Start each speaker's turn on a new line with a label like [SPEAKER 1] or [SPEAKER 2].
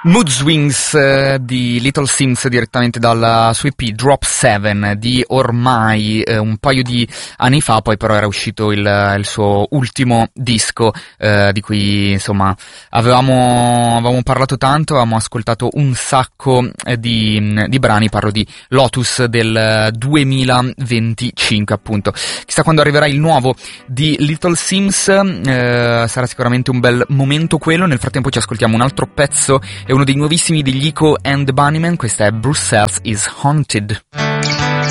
[SPEAKER 1] Mood Swings di Little Sims, direttamente dalla sua EP Drop 7 di ormai un paio di anni fa. Poi però era uscito il suo ultimo disco, di cui insomma avevamo parlato tanto, avevamo ascoltato un sacco di brani. Parlo di Lotus del 2025, appunto. Chissà quando arriverà il nuovo di Little Sims, sarà sicuramente un bel momento quello. Nel frattempo ci ascoltiamo un altro pezzo, è uno dei nuovissimi degli Echo and the Bunnymen. Questa è Brussels is Haunted.